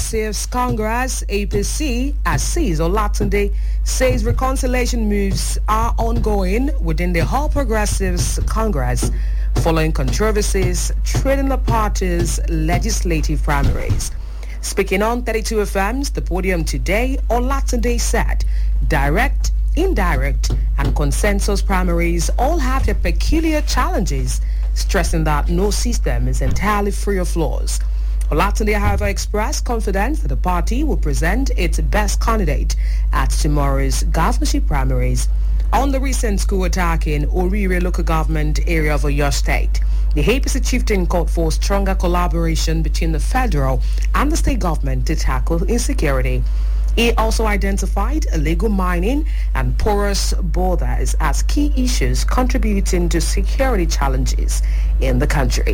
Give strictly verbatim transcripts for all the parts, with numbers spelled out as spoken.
Progressives Congress, A P C, Azeez Olatunde, says reconciliation moves are ongoing within the All Progressives Congress following controversies treating the party's legislative primaries. Speaking on thirty-two F M's The Podium today, Olatunde said direct, indirect, and consensus primaries all have their peculiar challenges, stressing that no system is entirely free of flaws. Olatunde, however, expressed confidence that the party will present its best candidate at tomorrow's governorship primaries. On the recent school attack in Orire local government area of Oyo State, the A P C chieftain called for stronger collaboration between the federal and the state government to tackle insecurity. He also identified illegal mining and porous borders as key issues contributing to security challenges in the country.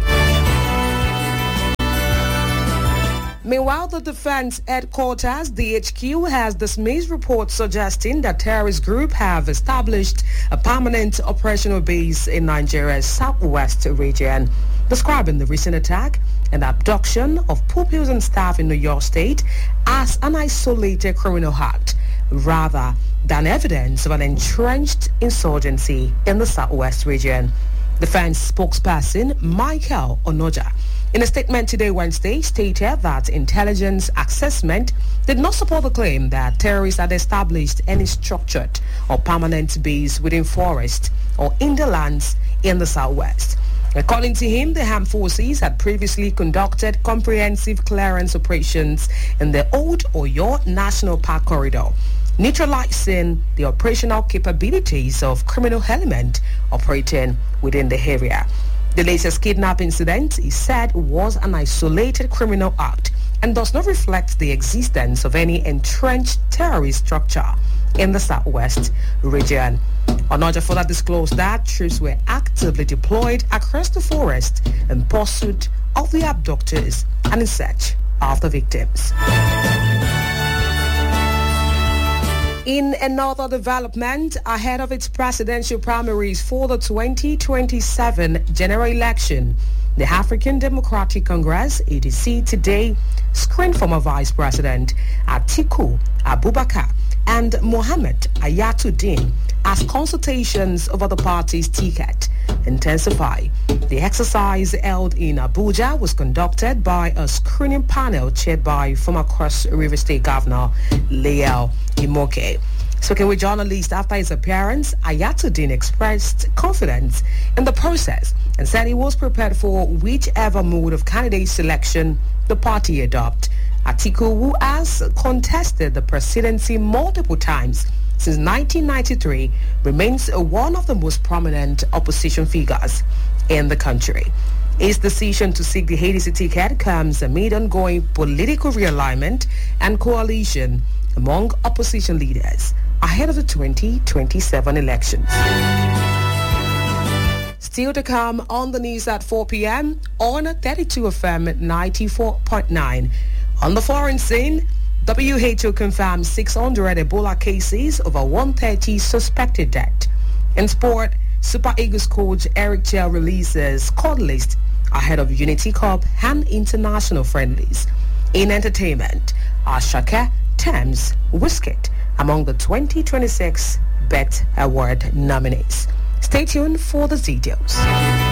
Meanwhile, the Defense Headquarters, D H Q, has dismissed reports suggesting that terrorist group have established a permanent operational base in Nigeria's southwest region, describing the recent attack and abduction of pupils and staff in New York State as an isolated criminal act, rather than evidence of an entrenched insurgency in the southwest region. Defense spokesperson Michael Onoja, in a statement today, Wednesday, stated that intelligence assessment did not support the claim that terrorists had established any structured or permanent base within forest or in the lands in the southwest. According to him, the armed forces had previously conducted comprehensive clearance operations in the Old Oyo National Park corridor, neutralizing the operational capabilities of criminal element operating within the area. The latest kidnap incident, he said, was an isolated criminal act and does not reflect the existence of any entrenched terrorist structure in the southwest region. Onoja further disclosed that troops were actively deployed across the forest in pursuit of the abductors and in search of the victims. In another development, ahead of its presidential primaries for the twenty twenty-seven general election, the African Democratic Congress, A D C, today screened former Vice President Atiku Abubakar and Mohamed Ayatollah as consultations over the party's ticket intensify. The exercise held in Abuja was conducted by a screening panel chaired by former Cross River State Governor Leal Imoke. Speaking with journalists after his appearance, Ayatollah expressed confidence in the process and said he was prepared for whichever mode of candidate selection the party adopt. Atiku, who has contested the presidency multiple times since nineteen ninety-three, remains one of the most prominent opposition figures in the country. His decision to seek the A D C ticket comes amid ongoing political realignment and coalition among opposition leaders ahead of the twenty twenty-seven elections. Still to come on the news at four p.m. on thirty-two F M ninety-four point nine. On the foreign scene, W H O confirms six hundred Ebola cases, over one hundred thirty suspected dead. In sport, Super Eagles coach Eric Chell releases squad list ahead of Unity Cup and international friendlies. In entertainment, Ashake, Thames, Wizkid among the twenty twenty-six Bet Award nominees. Stay tuned for the details.